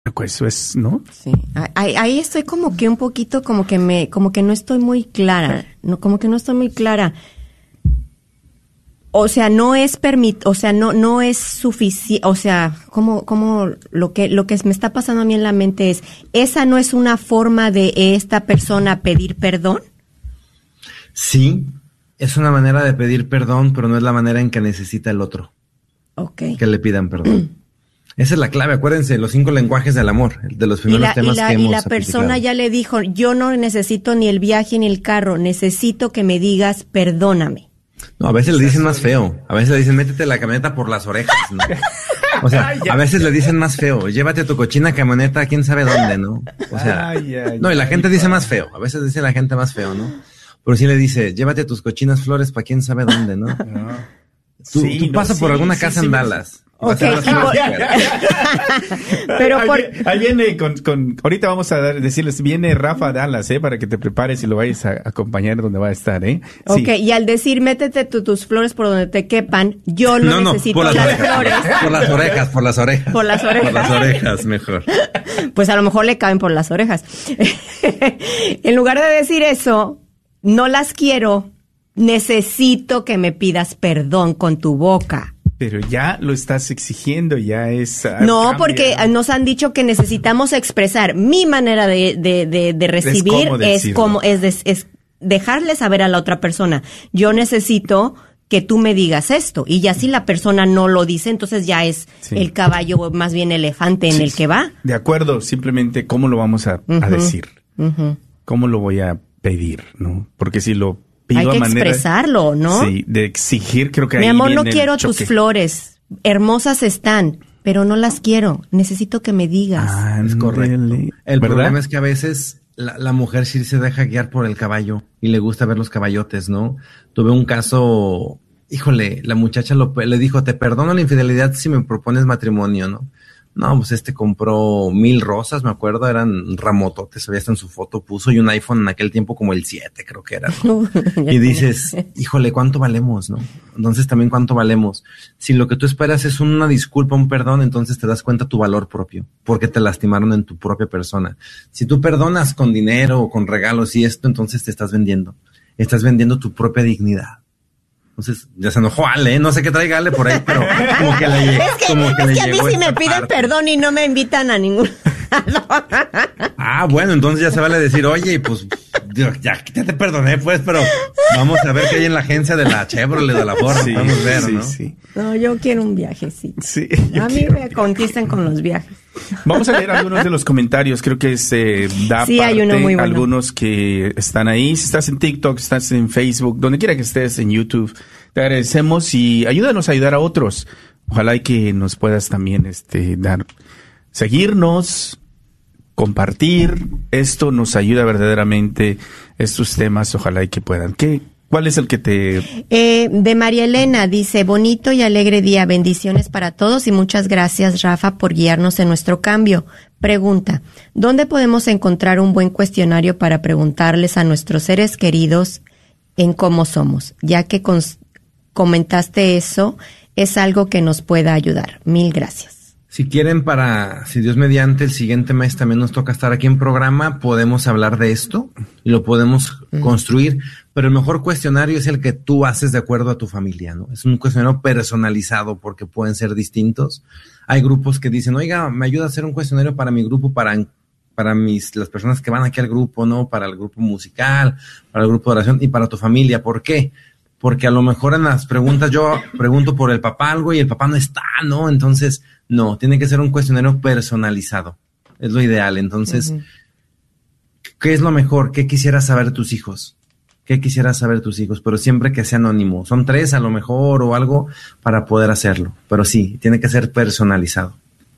Eso es, ¿no? Sí. Ahí estoy como que un poquito, como que no estoy muy clara. Como que no estoy muy clara. O sea, no es no es suficiente, o sea, como lo que me está pasando a mí en la mente es, ¿esa no es una forma de esta persona pedir perdón? Sí, es una manera de pedir perdón, pero no es la manera en que necesita el otro. Okay. Que le pidan perdón. Esa es la clave, acuérdense, los 5 lenguajes del amor, de los primeros temas que hemos y la persona ya le dijo, yo no necesito ni el viaje ni el carro, necesito que me digas perdóname. No, a veces le dicen más feo. A veces le dicen, métete la camioneta por las orejas, ¿no? O sea, a veces le dicen más feo. Llévate tu cochina camioneta a quién sabe dónde, ¿no? O sea, no, y la gente dice más feo. A veces dice la gente más feo, ¿no? Pero sí le dice, llévate tus cochinas flores para quién sabe dónde, ¿no? Tú pasas por alguna casa en Dallas. Okay. Pero ahí viene ahorita vamos a decirles, viene Rafa Dallas, para que te prepares y lo vayas a acompañar donde va a estar, Okay, y al decir métete tus flores por donde te quepan, yo no necesito por las flores. Por las orejas. Por las orejas. Por las orejas, mejor. Pues a lo mejor le caben por las orejas. En lugar de decir eso, no las quiero, necesito que me pidas perdón con tu boca. Pero ya lo estás exigiendo, ya es... No, cambia. porque nos han dicho que necesitamos expresar. Mi manera de recibir es dejarle saber a la otra persona, yo necesito que tú me digas esto. Y ya si la persona no lo dice, entonces ya es el caballo, más bien elefante en el que va. De acuerdo, simplemente cómo lo vamos a decir. Cómo lo voy a pedir, ¿no? Porque si lo... Hay que expresarlo, ¿no? Sí, de exigir, creo que mi ahí amor, viene no quiero tus flores, hermosas están, pero no las quiero, necesito que me digas. Es correcto. El problema es que a veces la mujer sí se deja guiar por el caballo y le gusta ver los caballotes, ¿no? Tuve un caso, híjole, la muchacha le dijo, te perdono la infidelidad si me propones matrimonio, ¿no? No, pues compró 1000 rosas, me acuerdo, eran ramototes, había hasta en su foto puso, y un iPhone en aquel tiempo como el 7, creo que era, ¿no? Y dices, híjole, ¿cuánto valemos, no? Entonces también ¿cuánto valemos? Si lo que tú esperas es una disculpa, un perdón, entonces te das cuenta tu valor propio, porque te lastimaron en tu propia persona. Si tú perdonas con dinero o con regalos y esto, entonces te estás vendiendo tu propia dignidad. Entonces, ya se enojó Ale, no sé qué traiga Ale por ahí, pero como que le llegó. Es que a mí sí me piden perdón y no me invitan a ningún lado. Bueno, entonces ya se vale decir, oye, pues, ya te perdoné, pues, pero vamos a ver qué hay en la agencia de la Chevrolet, de la Ford, vamos a ver, ¿no? Sí. No, yo quiero un viajecito. Sí, a mí me conquistan con los viajes. Vamos a leer algunos de los comentarios, creo que hay uno muy bueno. Algunos que están ahí, si estás en TikTok, si estás en Facebook, donde quiera que estés, en YouTube, te agradecemos y ayúdanos a ayudar a otros. Ojalá y que nos puedas también seguirnos, compartir, esto nos ayuda verdaderamente, estos temas, ojalá y que puedan. ¿Cuál es el que te...? De María Elena, dice, bonito y alegre día, bendiciones para todos y muchas gracias, Rafa, por guiarnos en nuestro cambio. Pregunta, ¿dónde podemos encontrar un buen cuestionario para preguntarles a nuestros seres queridos en cómo somos? Ya que comentaste eso, es algo que nos pueda ayudar. Mil gracias. Si quieren, si Dios mediante, el siguiente mes también nos toca estar aquí en programa, podemos hablar de esto y lo podemos construir, pero el mejor cuestionario es el que tú haces de acuerdo a tu familia, ¿no? Es un cuestionario personalizado porque pueden ser distintos. Hay grupos que dicen, oiga, me ayuda a hacer un cuestionario para mi grupo, para las personas que van aquí al grupo, ¿no? Para el grupo musical, para el grupo de oración y para tu familia. ¿Por qué? Porque a lo mejor en las preguntas yo pregunto por el papá algo y el papá no está, ¿no? Entonces, no, tiene que ser un cuestionario personalizado. Es lo ideal. Entonces, ¿qué es lo mejor? ¿Qué quisieras saber de tus hijos? ¿Qué quisieras saber de tus hijos? Pero siempre que sea anónimo. Son 3 a lo mejor o algo para poder hacerlo. Pero sí, tiene que ser personalizado.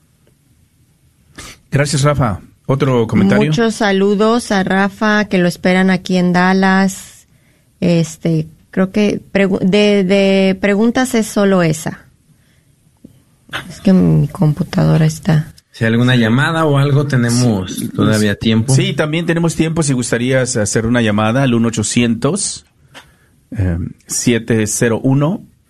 Gracias, Rafa. ¿Otro comentario? Muchos saludos a Rafa, que lo esperan aquí en Dallas. Creo que de preguntas es solo esa. Es que mi computadora está... Si hay alguna llamada o algo, tenemos todavía tiempo. Sí, también tenemos tiempo si gustarías hacer una llamada al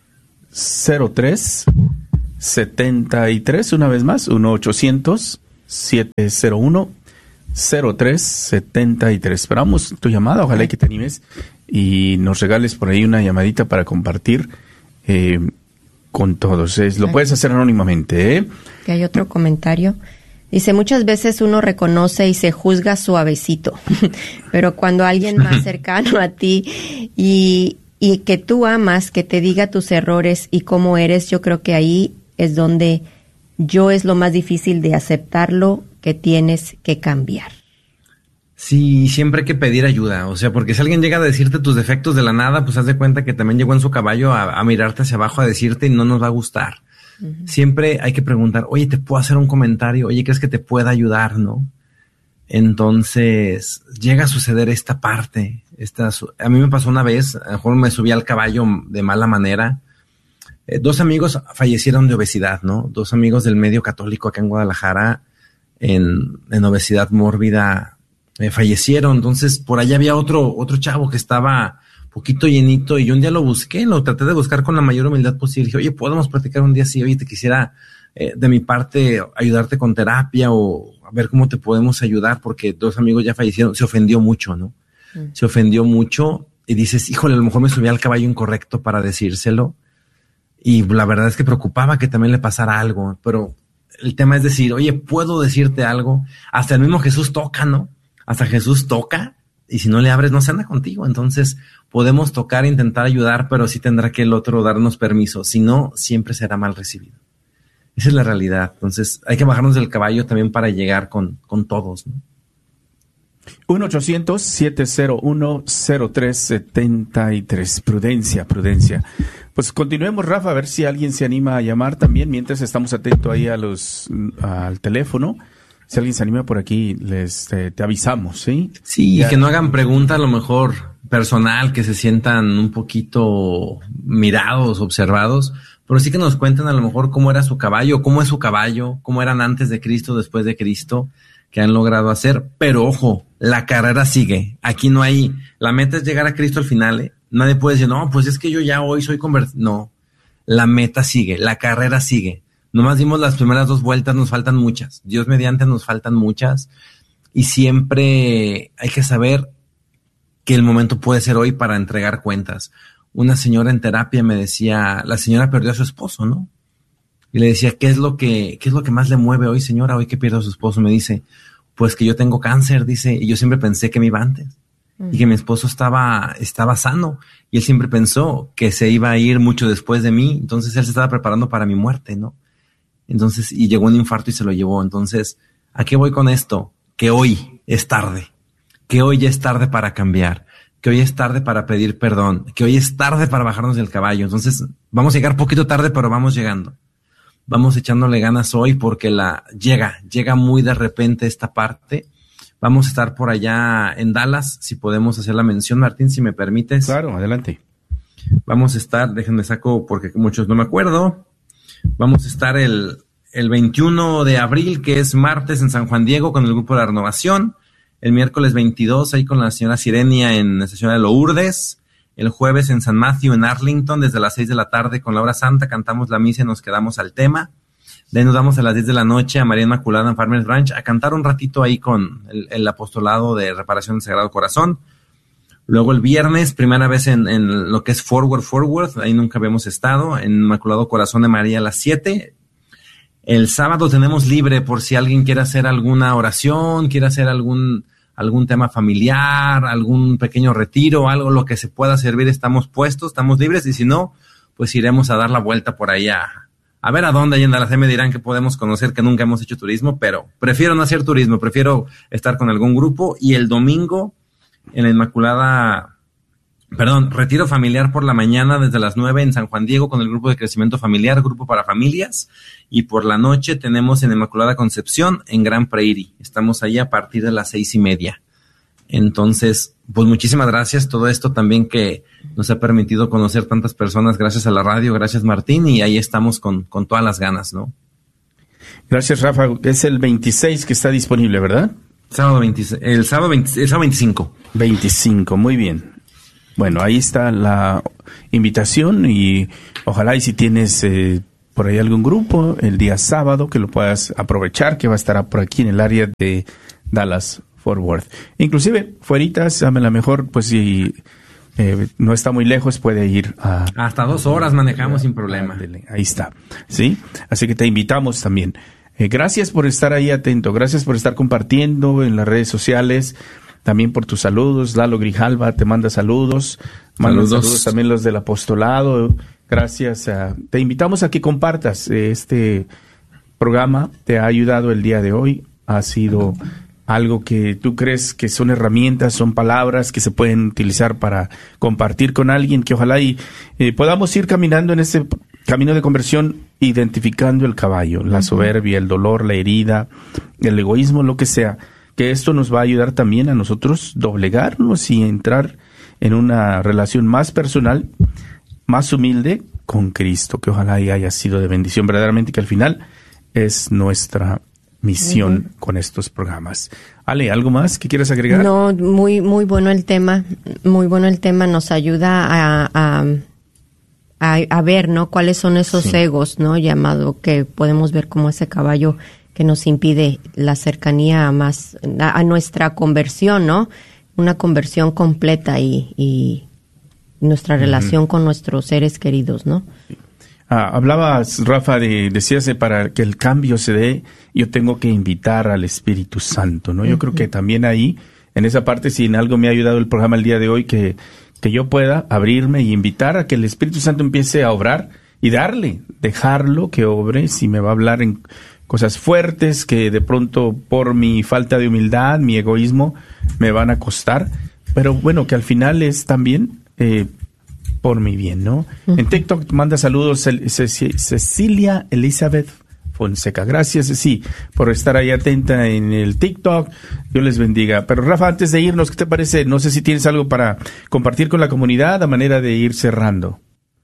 1-800-701-0373. Una vez más, 1-800 1-800-701-0373. Esperamos tu llamada, ojalá que te animes y nos regales por ahí una llamadita para compartir con todos. Lo puedes hacer anónimamente. Que hay otro comentario. Dice, muchas veces uno reconoce y se juzga suavecito, pero cuando alguien más cercano a ti y que tú amas, que te diga tus errores y cómo eres, yo creo que ahí es donde es lo más difícil de aceptarlo, que tienes que cambiar. Sí, siempre hay que pedir ayuda, o sea, porque si alguien llega a decirte tus defectos de la nada, pues haz de cuenta que también llegó en su caballo a mirarte hacia abajo a decirte y no nos va a gustar. Uh-huh. Siempre hay que preguntar, oye, ¿te puedo hacer un comentario? Oye, ¿crees que te pueda ayudar, no? Entonces, llega a suceder esta parte. A mí me pasó una vez, a lo mejor me subí al caballo de mala manera. 2 amigos fallecieron de obesidad, ¿no? 2 amigos del medio católico acá en Guadalajara en obesidad mórbida fallecieron. Entonces, por allá había otro chavo que estaba poquito llenito y yo un día lo traté de buscar con la mayor humildad posible. Dije, oye, ¿podemos platicar un día así? Oye, te quisiera de mi parte ayudarte con terapia o a ver cómo te podemos ayudar, porque 2 amigos ya fallecieron. Se ofendió mucho, ¿no? Se ofendió mucho y dices, híjole, a lo mejor me subí al caballo incorrecto para decírselo. Y la verdad es que preocupaba que también le pasara algo, pero el tema es decir, oye, ¿puedo decirte algo? Hasta el mismo Jesús toca, ¿no? Hasta Jesús toca y si no le abres no se anda contigo. Entonces podemos tocar e intentar ayudar, pero sí tendrá que el otro darnos permiso. Si no, siempre será mal recibido. Esa es la realidad. Entonces hay que bajarnos del caballo también para llegar con todos, ¿no? 1-800-701-0373. Prudencia. Pues continuemos, Rafa, a ver si alguien se anima a llamar también, mientras estamos atentos ahí al teléfono. Si alguien se anima por aquí, te avisamos, ¿sí? Sí, y que no hagan preguntas a lo mejor personal, que se sientan un poquito mirados, observados, pero sí que nos cuenten a lo mejor cómo era su caballo, cómo es su caballo, cómo eran antes de Cristo, después de Cristo, que han logrado hacer. Pero ojo, la carrera sigue. Aquí no hay, la meta es llegar a Cristo al final, ¿eh? Nadie puede decir, no, pues es que yo ya hoy soy convertido. No, la meta sigue, la carrera sigue. Nomás dimos las primeras 2 vueltas, nos faltan muchas. Dios mediante nos faltan muchas. Y siempre hay que saber que el momento puede ser hoy para entregar cuentas. Una señora en terapia me decía, la señora perdió a su esposo, ¿no? Y le decía, ¿qué es lo que más le mueve hoy, señora, hoy que pierde a su esposo? Me dice, pues que yo tengo cáncer, dice, y yo siempre pensé que me iba antes. Y que mi esposo estaba sano. Y él siempre pensó que se iba a ir mucho después de mí. Entonces él se estaba preparando para mi muerte, ¿no? Entonces, y llegó un infarto y se lo llevó. Entonces, ¿a qué voy con esto? Que hoy es tarde. Que hoy ya es tarde para cambiar. Que hoy es tarde para pedir perdón. Que hoy es tarde para bajarnos del caballo. Entonces, vamos a llegar poquito tarde, pero vamos llegando. Vamos echándole ganas hoy porque llega muy de repente esta parte. Vamos a estar por allá en Dallas, si podemos hacer la mención, Martín, si me permites. Claro, adelante. Vamos a estar, déjenme saco porque muchos no me acuerdo. Vamos a estar el 21 de abril, que es martes, en San Juan Diego con el grupo de la Renovación. El miércoles 22 ahí con la señora Sirenia en la estación de Lourdes. El jueves en San Matthew, en Arlington, desde las 6 de la tarde con la hora santa, cantamos la misa y nos quedamos al tema. De ahí nos damos a las 10 de la noche a María Inmaculada en Farmers Branch a cantar un ratito ahí con el apostolado de reparación del Sagrado Corazón. Luego el viernes, primera vez en lo que es Forward, ahí nunca habíamos estado, en Inmaculado Corazón de María a las 7. El sábado tenemos libre por si alguien quiere hacer alguna oración, quiere hacer algún tema familiar, algún pequeño retiro, algo lo que se pueda servir, estamos puestos, estamos libres, y si no, pues iremos a dar la vuelta por ahí a ver a dónde, ahí en Dallas. Me dirán que podemos conocer, que nunca hemos hecho turismo, pero prefiero no hacer turismo, prefiero estar con algún grupo. Y el domingo en la retiro familiar por la mañana desde las 9 en San Juan Diego con el grupo de crecimiento familiar, grupo para familias, y por la noche tenemos en Inmaculada Concepción en Grand Prairie. Estamos ahí a partir de las 6:30. Entonces, pues muchísimas gracias. Todo esto también que nos ha permitido conocer tantas personas gracias a la radio, gracias Martín, y ahí estamos con todas las ganas, ¿no? Gracias, Rafa. Es el 26 que está disponible, ¿verdad? El sábado 25. 25, muy bien. Bueno, ahí está la invitación y ojalá y si tienes por ahí algún grupo el día sábado que lo puedas aprovechar, que va a estar por aquí en el área de Dallas Fort Worth. Inclusive, fueritas, a lo mejor, pues si no está muy lejos, puede ir a... Hasta 2 horas manejamos sin problema. Ahí está, ¿sí? Así que te invitamos también. Gracias por estar ahí atento, gracias por estar compartiendo en las redes sociales, también por tus saludos. Lalo Grijalva te manda saludos. Manda saludos también los del apostolado. Gracias. Te invitamos a que compartas este programa. Te ha ayudado el día de hoy. Ha sido algo que tú crees que son herramientas, son palabras que se pueden utilizar para compartir con alguien, que ojalá y podamos ir caminando en este camino de conversión, identificando el caballo, la soberbia, el dolor, la herida, el egoísmo, lo que sea. Que esto nos va a ayudar también a nosotros doblegarnos y entrar en una relación más personal, más humilde con Cristo, que ojalá y haya sido de bendición verdaderamente, que al final es nuestra misión con estos programas. Ale, ¿algo más que quieras agregar? No, muy bueno el tema, nos ayuda a ver, ¿no? Cuáles son esos egos, ¿no? Llamado, que podemos ver como ese caballo que nos impide la cercanía a nuestra conversión, ¿no? Una conversión completa y nuestra relación con nuestros seres queridos, ¿no? Hablabas, Rafa, decías para que el cambio se dé, yo tengo que invitar al Espíritu Santo, ¿no? Yo creo que también ahí, en esa parte, si en algo me ha ayudado el programa el día de hoy, que yo pueda abrirme y invitar a que el Espíritu Santo empiece a obrar y dejarlo que obre, si me va a hablar en cosas fuertes que de pronto por mi falta de humildad, mi egoísmo, me van a costar, pero bueno, que al final es también por mi bien, ¿no? En TikTok manda saludos Cecilia Elizabeth Fonseca. Gracias, Ceci, por estar ahí atenta en el TikTok. Dios les bendiga. Pero Rafa, antes de irnos, ¿qué te parece? No sé si tienes algo para compartir con la comunidad a manera de ir cerrando.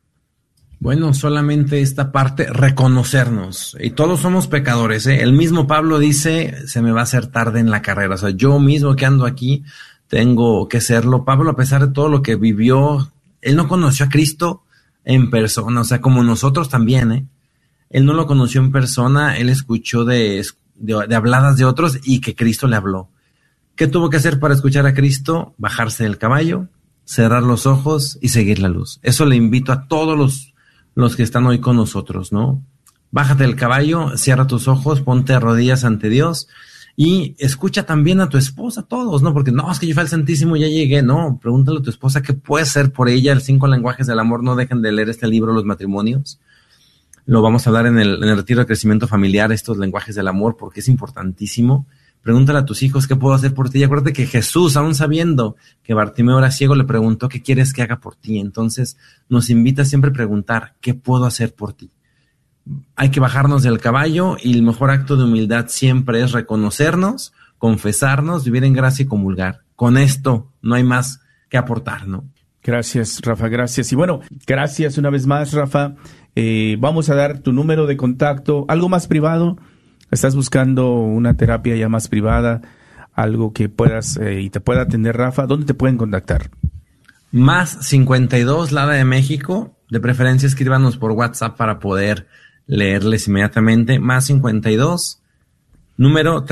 Bueno, solamente esta parte, reconocernos. Y todos somos pecadores, ¿eh? El mismo Pablo dice, se me va a hacer tarde en la carrera. O sea, yo mismo que ando aquí, tengo que serlo. Pablo, a pesar de todo lo que vivió, él no conoció a Cristo en persona. O sea, como nosotros también, ¿eh? Él no lo conoció en persona, él escuchó de habladas de otros y que Cristo le habló. ¿Qué tuvo que hacer para escuchar a Cristo? Bajarse del caballo, cerrar los ojos y seguir la luz. Eso le invito a todos los que están hoy con nosotros, ¿no? Bájate del caballo, cierra tus ojos, ponte de rodillas ante Dios y escucha también a tu esposa, todos, ¿no? Porque no, es que yo fui al Santísimo y ya llegué. No, pregúntale a tu esposa qué puede hacer por ella. El 5 lenguajes del amor, no dejen de leer este libro, Los matrimonios. Lo vamos a hablar en el retiro de crecimiento familiar, estos lenguajes del amor, porque es importantísimo. Pregúntale a tus hijos qué puedo hacer por ti. Y acuérdate que Jesús, aún sabiendo que Bartimeo era ciego, le preguntó qué quieres que haga por ti. Entonces nos invita siempre a preguntar qué puedo hacer por ti. Hay que bajarnos del caballo y el mejor acto de humildad siempre es reconocernos, confesarnos, vivir en gracia y comulgar. Con esto no hay más que aportar, ¿no? Gracias, Rafa, gracias. Y bueno, gracias una vez más, Rafa. Vamos a dar tu número de contacto, algo más privado. ¿Estás buscando una terapia ya más privada? Algo que puedas y te pueda atender, Rafa. ¿Dónde te pueden contactar? Más 52, Lada de México. De preferencia, escríbanos por WhatsApp para poder leerles inmediatamente. Más 52, número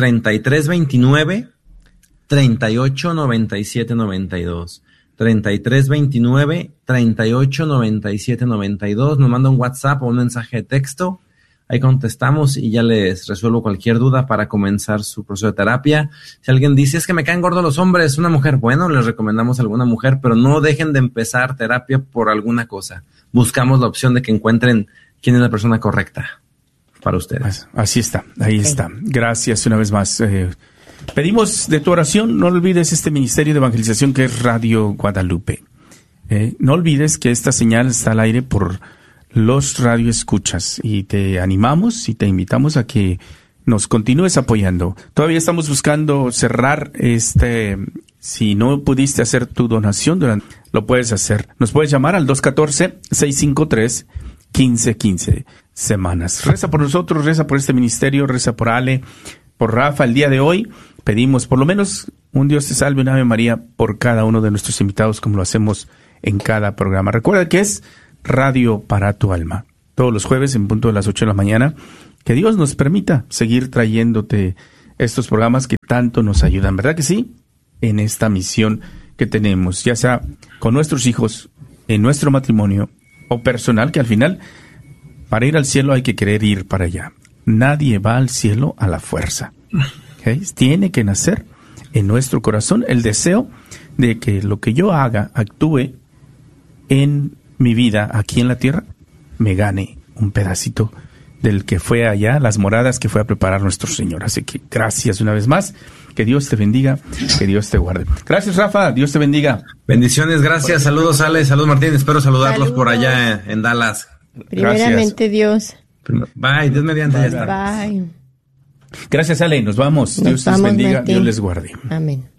3329 389792. 3329 389792. Nos manda un WhatsApp o un mensaje de texto. Ahí contestamos y ya les resuelvo cualquier duda para comenzar su proceso de terapia. Si alguien dice, es que me caen gordos los hombres, una mujer, bueno, les recomendamos alguna mujer, pero no dejen de empezar terapia por alguna cosa. Buscamos la opción de que encuentren quién es la persona correcta para ustedes. Así está, ahí está. Gracias una vez más. Pedimos de tu oración, no olvides este ministerio de evangelización que es Radio Guadalupe. No olvides que esta señal está al aire por los radioescuchas y te animamos y te invitamos a que nos continúes apoyando. Todavía estamos buscando cerrar si no pudiste hacer tu donación, lo puedes hacer. Nos puedes llamar al 214-653-1515 semanas. Reza por nosotros, reza por este ministerio, reza por Ale, por Rafa. El día de hoy pedimos por lo menos un Dios te salve, una Ave María por cada uno de nuestros invitados, como lo hacemos en cada programa. Recuerda que es Radio para tu alma. todos los jueves en punto de las 8 de la mañana. Que Dios nos permita seguir trayéndote estos programas que tanto nos ayudan, ¿verdad que sí? En esta misión que tenemos, ya sea con nuestros hijos, en nuestro matrimonio o personal, que al final, para ir al cielo hay que querer ir para allá. Nadie va al cielo a la fuerza. ¿Okay? Tiene que nacer en nuestro corazón el deseo de que lo que yo haga, actúe en mi vida aquí en la tierra, me gane un pedacito del que fue allá, las moradas que fue a preparar nuestro Señor. Así que gracias una vez más. Que Dios te bendiga, que Dios te guarde. Gracias, Rafa. Dios te bendiga. Bendiciones, gracias. Saludos, Ale. Saludos, Martín. Espero saludarlos Saludos. por allá en Dallas. Primeramente, Dios. Bye. Dios mediante. Bye, Ya está. Bye. Gracias, Ale. Nos vamos. Dios les bendiga. Martín. Dios les guarde. Amén.